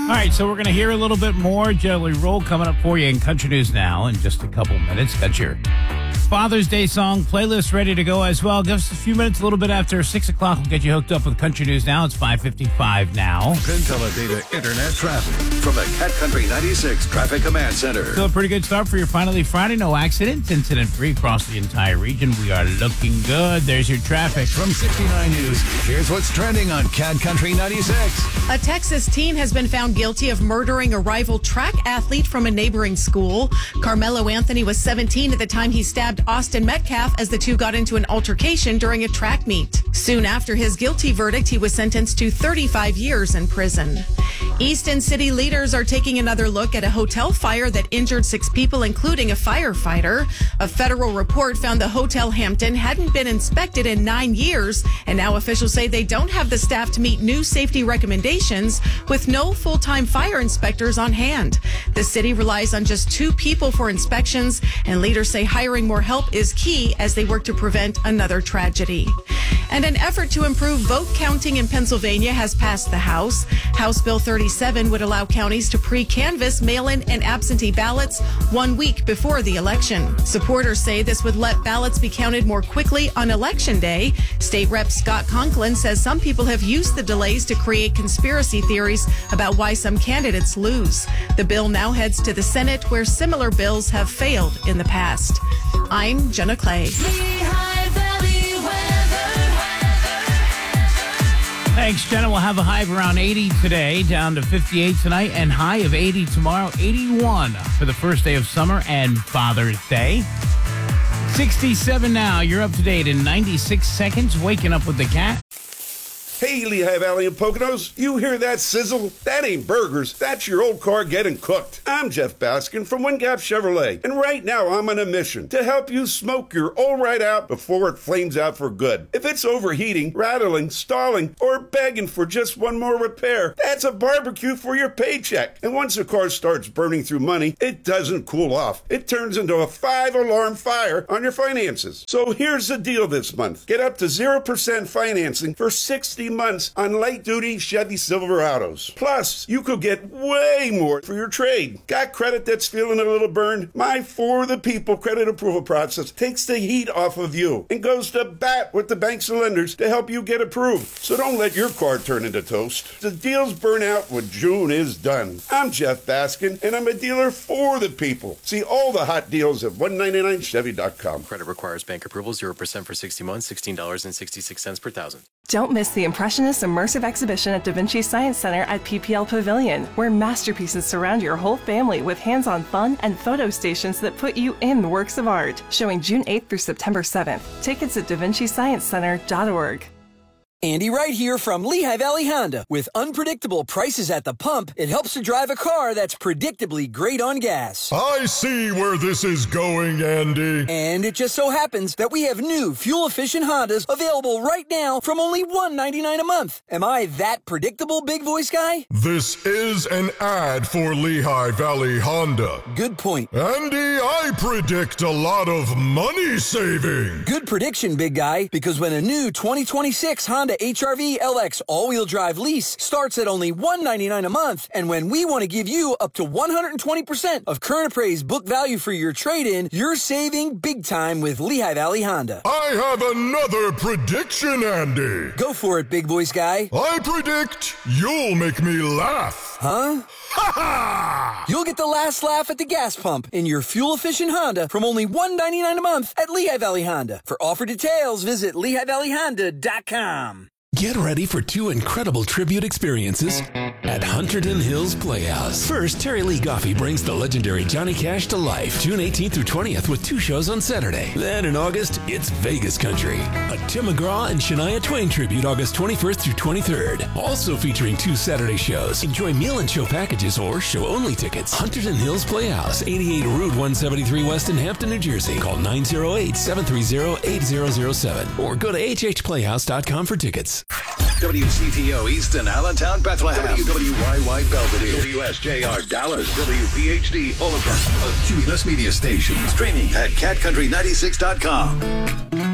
right, so we're going to hear a little bit more Jelly Roll coming up for you in Country News Now in just a couple minutes. Got your Father's Day song playlist ready to go as well. Give us a few minutes, a little bit after 6 o'clock. We'll get you hooked up with Country News Now. It's 5:55 now. Pentella Internet traffic from the Cat Country 96 Traffic Command Center. Still a pretty good start for your Finally Friday. No accidents, incident-free across the entire region. We are looking good. There's your traffic. From 69 News, here's what's trending on Cat Country 96. A Texas teen has been found guilty of murdering a rival track athlete from a neighboring school. Carmelo Anthony was 17 at the time he stabbed Austin Metcalf as the two got into an altercation during a track meet. Soon after his guilty verdict, he was sentenced to 35 years in prison. Easton city leaders are taking another look at a hotel fire that injured 6 people, including a firefighter. A federal report found the Hotel Hampton hadn't been inspected in 9 years, and now officials say they don't have the staff to meet new safety recommendations with no full-time fire inspectors on hand. The city relies on just 2 people for inspections, and leaders say hiring more help is key as they work to prevent another tragedy. And an effort to improve vote counting in Pennsylvania has passed the House. House Bill 37 would allow counties to pre-canvass mail-in and absentee ballots 1 week before the election. Supporters say this would let ballots be counted more quickly on Election Day. State Rep Scott Conklin says some people have used the delays to create conspiracy theories about why some candidates lose. The bill now heads to the Senate, where similar bills have failed in the past. I'm Jenna Clay. Thanks, Jenna. We'll have a high of around 80 today, down to 58 tonight, and high of 80 tomorrow, 81 for the first day of summer and Father's Day. 67 now. You're up to date in 96 seconds. Waking up with the cat. Hey, Lehigh Valley and Poconos, you hear that sizzle? That ain't burgers. That's your old car getting cooked. I'm Jeff Baskin from Wingap Chevrolet, and right now I'm on a mission to help you smoke your old right out before it flames out for good. If it's overheating, rattling, stalling, or begging for just one more repair, that's a barbecue for your paycheck. And once a car starts burning through money, it doesn't cool off. It turns into a 5-alarm fire on your finances. So here's the deal this month. Get up to 0% financing for 60 months on light-duty Chevy Silverados. Plus, you could get way more for your trade. Got credit that's feeling a little burned? My For the People credit approval process takes the heat off of you and goes to bat with the banks and lenders to help you get approved. So don't let your car turn into toast. The deals burn out when June is done. I'm Jeff Baskin, and I'm a dealer for the people. See all the hot deals at 199chevy.com. Credit requires bank approval, 0% for 60 months, $16.66 per thousand. Don't miss the Impressionist Immersive Exhibition at Da Vinci Science Center at PPL Pavilion, where masterpieces surround your whole family with hands-on fun and photo stations that put you in the works of art. Showing June 8th through September 7th. Tickets at davincisciencecenter.org. Andy Wright here from Lehigh Valley Honda. With unpredictable prices at the pump, it helps to drive a car that's predictably great on gas. I see where this is going, Andy. And it just so happens that we have new fuel-efficient Hondas available right now from only $199 a month. Am I that predictable, big voice guy? This is an ad for Lehigh Valley Honda. Good point. Andy, I predict a lot of money saving. Good prediction, big guy, because when a new 2026 Honda HR-V LX all-wheel drive lease starts at only $199 a month, and when we want to give you up to 120% of current appraised book value for your trade-in, you're saving big time with Lehigh Valley Honda. I have another prediction, Andy. Go for it, big voice guy. I predict you'll make me laugh. Huh? Ha ha! You'll get the last laugh at the gas pump in your fuel-efficient Honda from only $199 a month at Lehigh Valley Honda. For offer details, visit LehighValleyHonda.com. Get ready for 2 incredible tribute experiences at Hunterdon Hills Playhouse. First, Terry Lee Goffey brings the legendary Johnny Cash to life, June 18th through 20th with 2 shows on Saturday. Then in August, it's Vegas Country, a Tim McGraw and Shania Twain tribute August 21st through 23rd. Also featuring 2 Saturday shows. Enjoy meal and show packages or show-only tickets. Hunterdon Hills Playhouse, 88 Route 173 West in Hampton, New Jersey. Call 908-730-8007 or go to hhplayhouse.com for tickets. WCTO Easton, Allentown, Bethlehem. WWYY Belvedere. WSJR Dallas. WPHD Overland. A Cumulus Media Station. Streaming at catcountry96.com.